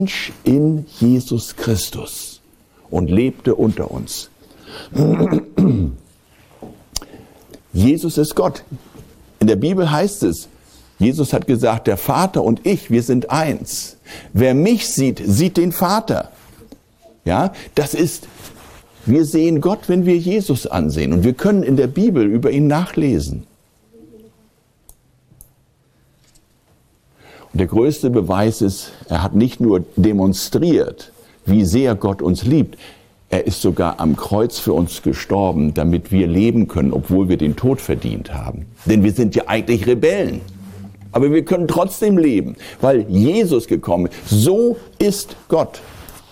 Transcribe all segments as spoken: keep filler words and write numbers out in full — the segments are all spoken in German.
Mensch in Jesus Christus und lebte unter uns. Jesus ist Gott. In der Bibel heißt es, Jesus hat gesagt, der Vater und ich, wir sind eins. Wer mich sieht, sieht den Vater. Ja, das ist, wir sehen Gott, wenn wir Jesus ansehen. Und wir können in der Bibel über ihn nachlesen. Und der größte Beweis ist, er hat nicht nur demonstriert, wie sehr Gott uns liebt, er ist sogar am Kreuz für uns gestorben, damit wir leben können, obwohl wir den Tod verdient haben. Denn wir sind ja eigentlich Rebellen. Aber wir können trotzdem leben, weil Jesus gekommen ist. So ist Gott.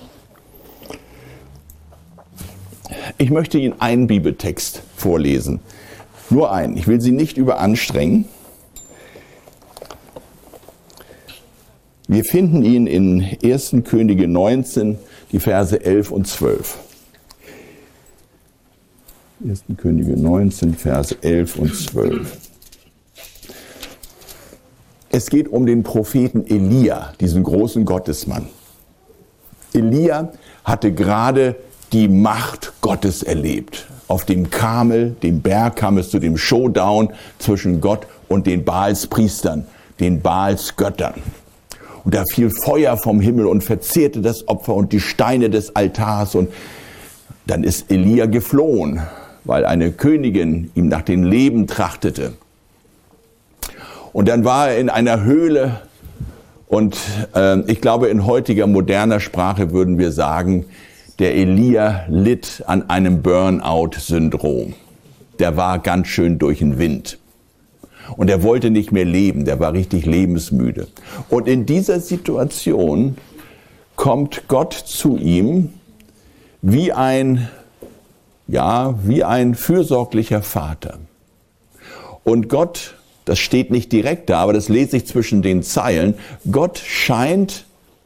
Ich möchte Ihnen einen Bibeltext vorlesen. Nur einen. Ich will Sie nicht überanstrengen. Wir finden ihn in erster Könige neunzehn, die Verse elf und zwölf. erster Könige neunzehn, Verse elf und zwölf. Es geht um den Propheten Elia, diesen großen Gottesmann. Elia hatte gerade die Macht Gottes erlebt. Auf dem Karmel, dem Berg, kam es zu dem Showdown zwischen Gott und den Baalspriestern, den Baalsgöttern. Und da fiel Feuer vom Himmel und verzehrte das Opfer und die Steine des Altars. Und dann ist Elia geflohen, weil eine Königin ihm nach dem Leben trachtete. Und dann war er in einer Höhle und äh, ich glaube, in heutiger moderner Sprache würden wir sagen, der Elia litt an einem Burnout-Syndrom. Der war ganz schön durch den Wind. Und er wollte nicht mehr leben, der war richtig lebensmüde. Und in dieser Situation kommt Gott zu ihm wie ein, ja, wie ein fürsorglicher Vater. Und Gott, das steht nicht direkt da, aber das lese ich zwischen den Zeilen, Gott scheint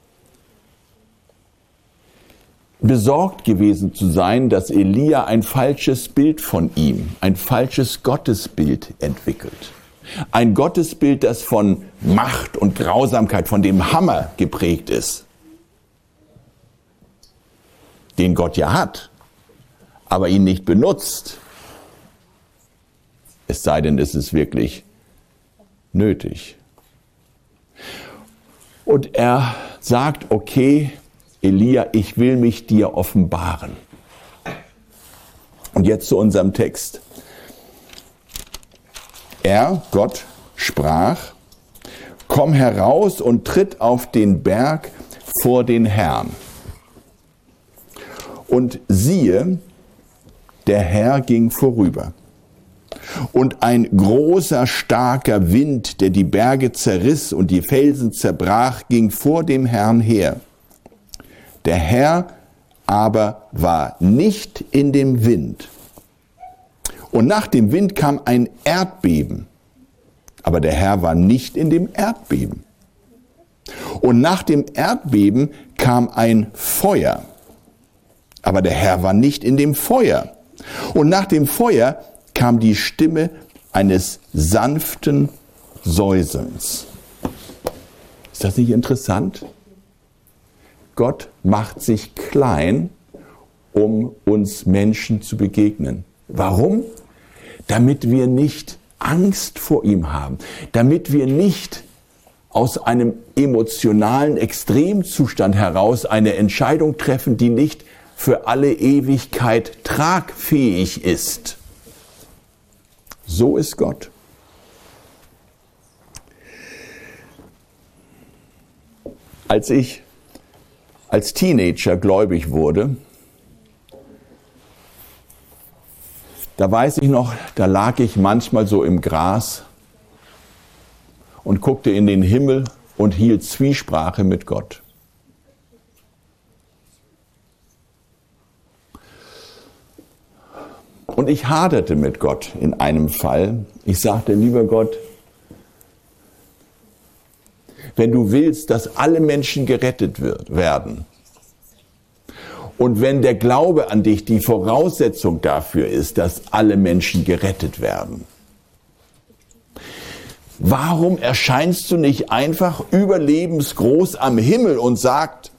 besorgt gewesen zu sein, dass Elia ein falsches Bild von ihm, ein falsches Gottesbild entwickelt. Ein Gottesbild, das von Macht und Grausamkeit, von dem Hammer geprägt ist, den Gott ja hat, aber ihn nicht benutzt. Es sei denn, es ist wirklich nötig. Und er sagt, okay, Elia, ich will mich dir offenbaren. Und jetzt zu unserem Text. Er, Gott, sprach, komm heraus und tritt auf den Berg vor den Herrn. Und siehe, der Herr ging vorüber. Und ein großer, starker Wind, der die Berge zerriss und die Felsen zerbrach, ging vor dem Herrn her. Der Herr aber war nicht in dem Wind. Und nach dem Wind kam ein Erdbeben. Aber der Herr war nicht in dem Erdbeben. Und nach dem Erdbeben kam ein Feuer. Aber der Herr war nicht in dem Feuer. Und nach dem Feuer kam die Stimme eines sanften Säuselns. Ist das nicht interessant? Gott macht sich klein, um uns Menschen zu begegnen. Warum? Damit wir nicht Angst vor ihm haben. Damit wir nicht aus einem emotionalen Extremzustand heraus eine Entscheidung treffen, die nicht für alle Ewigkeit tragfähig ist. So ist Gott. Als ich als Teenager gläubig wurde, da weiß ich noch, da lag ich manchmal so im Gras und guckte in den Himmel und hielt Zwiesprache mit Gott. Und ich haderte mit Gott in einem Fall. Ich sagte, lieber Gott, wenn du willst, dass alle Menschen gerettet wird, werden und wenn der Glaube an dich die Voraussetzung dafür ist, dass alle Menschen gerettet werden, warum erscheinst du nicht einfach überlebensgroß am Himmel und sagst,